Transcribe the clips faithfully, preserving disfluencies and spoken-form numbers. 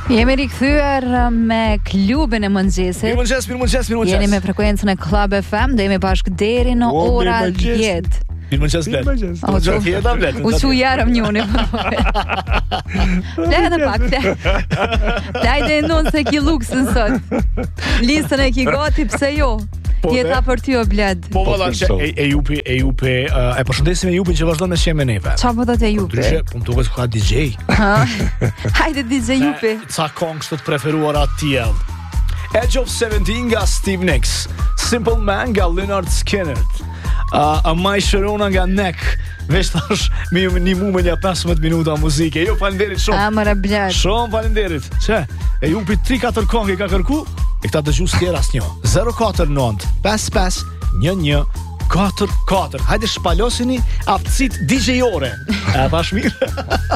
Jemi rikthyer me klubin e mëngjesit. Mirëmëngjes, mirëmëngjes, mirëmëngjes. Jeni me frekuencën e Club F M, dhe jemi bashkë deri në O, ora mirëmëngjes. djetë. Mirëmëngjes, Blet. O, Mirëmëngjes, u- jeta, Blet. U su jarëm njoni. Le edhe pak, le. Lajde e ndonë se ki luksën sot. Listën e ki gati, pse jo? Po, Jeta dhe? për ty o Bled. Po valla që e, e jupi, e jupi, uh, e përshëndesim e jupin që vazhdon me shqe me neve. Qa po të të jupi? Ndryshe, po më duket se ka D J. Ha? Hajde D J jupi. E, Ca këngë të preferuara tjell. Edge of seventeen nga Steve Nicks, Simple Man nga Lynyrd Skynyrd, uh, A My Sharona nga Neck. Vesh tash me ju një mu me një pesëmbëdhjetë minuta muzike. Jo, faleminderit shumë. Amara Bled. Shumë faleminderit. Që, e jupi tri katër këngë i ka kërku, e këta dëgju s'kjer asnjë. zero katër nëntë pesë pesë një një katër katër. Hajde shpalosini aftësit D J-ore. E thash mirë.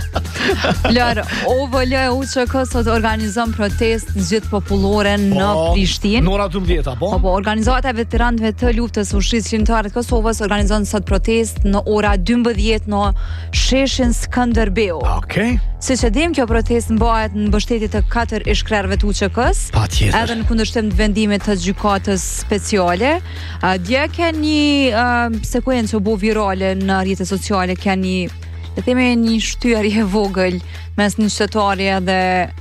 Lër, O V L U Q K sot organizon protest zgjidh popullore në Prishtinë. Në ora dymbëdhjetë, po? Po, po, organizata e veteranëve të luftës ushtrisë shqiptare të Kosovës organizon sot protest në ora dymbëdhjetë në sheshin Skënderbeu. Okej. Siç e dim, kjo protest mbahet në mbështetje të katër ishkrerëve të U Q K-s, Patjetër. edhe në kundërshtim të vendimit të gjykatës speciale. Uh, Dje ka një uh, sekuencë u bu virale në rrjetet sociale, ka një, le të themi, një shtyerje vogël mes një qytetari dhe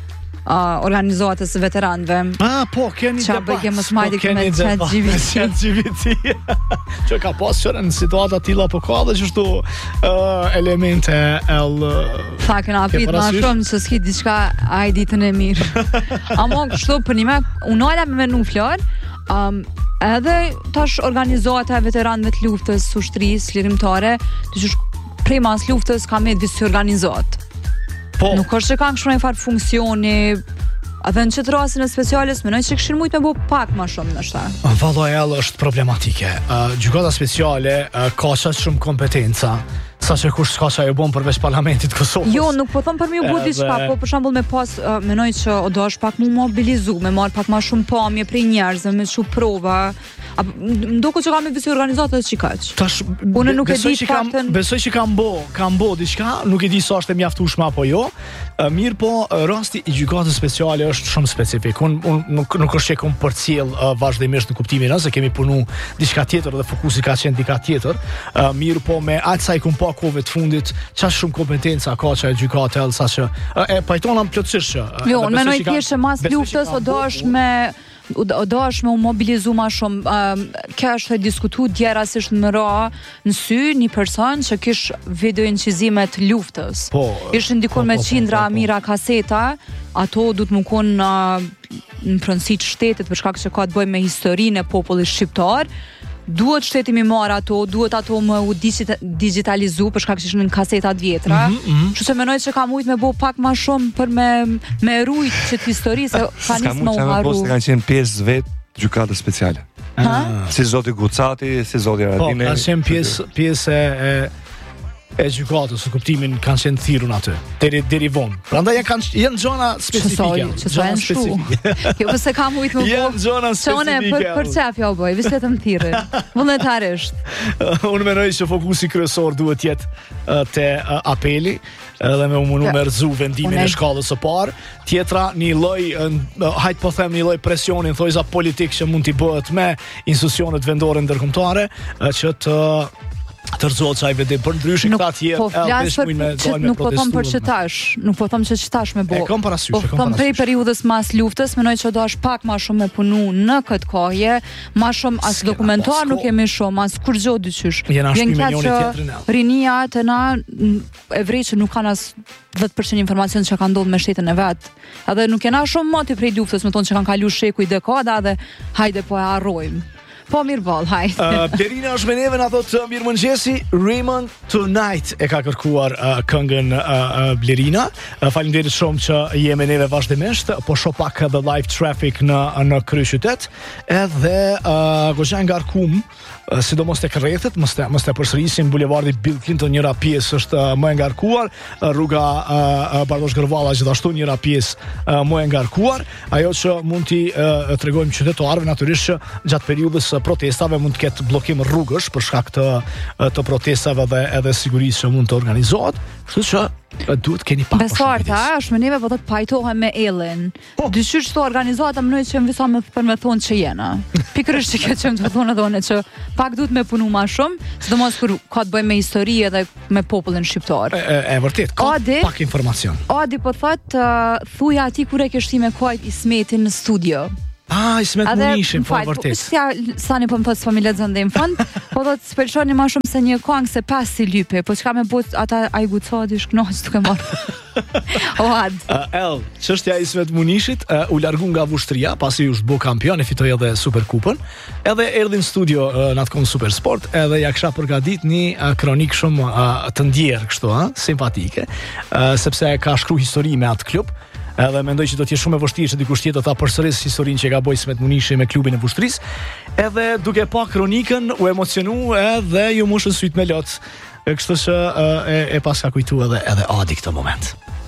uh, organizatës së veteranëve. Ah, po, keni Qa debat. bëjke më smajti Po, keni me debat ChatGPT. me ChatGPT. Që ka pas qërë në situata tilla, po ka dhe qështu uh, elemente el... Tha këna Ke prit ma parasysh? shumë që s'ki diçka a i ditën e mirë. Amo kështu për një me, unala me menu flarë, um, edhe tash organizata e veteranëve të luftës ushtrisë lirimtare, të që prej mas luftës ka me disi organizat. Po, Nuk është që kanë kështu një farë funksioni, edhe në qëtë rastin e specialis, menoj që këshin mujtë me bu pak ma shumë në shta. vallo e ellë është problematike. Uh, gjykata speciale uh, ka qatë shumë kompetenca, sa që kush s'ka që e bon përveç parlamentit Kosovës. Jo, nuk po thëm për mi u bu Edhe- diçka, po për shembull me pas uh, menoj që o do është pak mu mobilizu, me marr pak ma shumë pamje prej njerëzve, me shumë prova. Apo më duket që kam me visi organizatat që kaq. Tash, Unë nuk e besoj di që kam, faktën. besoj që kam bo, kam bo diçka, nuk e di sa është e mjaftueshme apo jo. Uh, mirë po, uh, rasti i gjykatës speciale është shumë specifik. Unë un, nuk, nuk është që kom përcjell uh, vazhdimisht në kuptimin nëse kemi punu diçka tjetër dhe fokusi ka qenë dika tjetër. Uh, mirë po, me aq sa i kum pa kohëve të fundit, qa shumë kompetenca ka që e gjykatë ellë, sa që uh, e pajtonam plotësisht që. Uh, Jo, dhe unë besoj menoj që kam- thjesht që mas besoj që luftës kam o do bo- është me o do- o do është me u mobilizu ma shumë. Um, Kjo është e diskutu dje rasisht më ra në sy një person që kish video incizime të luftës. Po, Ishin dikur po, me po, po, qindra po, po. mira kaseta, ato du të më konë uh, në pronësi të shtetit për shkak që ka të bëjë me historinë e popullit shqiptar. Duhet shteti mi marr ato, duhet ato më u digita- digitalizu për shkak që ishin në kaseta të vjetra. Kështu që menoj që ka mujt me bo pak ma shumë për me me rujt që të histori se ka Ska nis mund me u që me harru. posë kanë qenë pjesë vetë gjykatës speciale. Ha? Si zoti Gucati, si zoti Po, Aradine. kanë qenë pjesë pjesë e e gjykatës, në kuptimin kanë qenë thirrun aty, deri deri vonë. Prandaj janë kanë janë zona specifike. Që sa Zona janë shu. specifike. Jo pëse ka mujt me bo. Janë zona Çone për specifike. për çaf jo boj, vishte të më thirrë. Vullnetarisht. Unë mendoj që fokusi kryesor duhet jetë uh, te uh, apeli, edhe me u mundu Ja. me rëzu vendimin Unë e- e shkallës së parë. Tjetra, një lloj, uh, hajt po them një lloj presionin, thojza politik që mund t'i bëhet me institucionet vendore ndërkombëtare, uh, që të tërzohet çaj vetë për ndryshe Nuk këta të tjerë. po flas për që nuk po them për qëtash, nuk po them që qëtash me bo. E kam parasysh, Po e kam them prej parasysh. periudhës mas luftës, menoj që do është pak ma shumë me punu në këtë kohje, ma shumë as S'kena dokumentar pas nuk kohë. kemi shumë, as kur gjo dyqysh. Jena Vjen shpime kja njoni që tjetrin, ja. rinia të na n- e vrej që nuk kanë as dhjetë përqind informacion që ka ndodhur me shtetin e vet. Edhe nuk jena shumë moti prej luftës, me thonë që kanë kalu sheku i dekada dhe hajde po e harrojmë. Po mirë ball, hajde. Uh, Perina është me neve, na thotë uh, mirë mëngjesi, Raymond Tonight e ka kërkuar uh, këngën uh, uh, Blerina. Uh, Faleminderit shumë që je me neve vazhdimisht, po shoh pak edhe live traffic në në kryeqytet, edhe uh, goxha ngarkum, uh, sidomos tek rrethet, mos të mos të përsërisim bulevardi Bill Clinton, njëra pjesë është uh, më e ngarkuar, uh, rruga uh, uh, Bardosh Gërvalla gjithashtu njëra pjesë uh, më e ngarkuar. Ajo që mund t'i uh, tregojmë qytetarëve natyrisht që gjatë periudhës së protestave, mund të ketë bllokim rrugësh për shkak të të protestave dhe edhe sigurisë që mund të organizohet, kështu që duhet keni pak. Besarta, është me neve po të pajtohem me Ellin. Oh. Dyshyrë që të organizohet e mënoj që më visa me për me thonë që jena. Pikërisht që këtë që më të thonë edhe one që pak duhet me punu ma shumë, sidomos kur ka të bëjmë me histori edhe me popullin shqiptar. E, e, e vërtet, ka Adi, pak informacion. Adi po thot, uh, thuja ati kur e kështi me kajt Ismetin në studio. Ah, Ismet Munishim, po vërtet. Ja, sani po më thotë s'po mi lexon dhe më fund, po thotë s'pëlqoni më shumë se një këngë se pas si lype, po çka më bëj ata ai gucadi shknoq duke marrë. O ad. Uh, El, çështja e Ismet Munishit uh, u largu nga Vushtria pasi u bë kampion e fitoi edhe Superkupën. Edhe erdhi në studio uh, në atë kohë Super Sport, edhe ja kisha përgatit një uh, kronik shumë uh, të ndjerë kështu, ëh, simpatike, uh, sepse ka shkruar histori me atë klub. Edhe mendoj që do të jetë shumë e vështirë që dikush tjetër ta përsërisë historinë që ka bërë Ismet Munishi me klubin e Vushtrisë. Edhe duke pa kronikën u emocionu edhe ju mushën syt me lot. Kështu që e, e paska kujtu edhe edhe Adi këtë moment.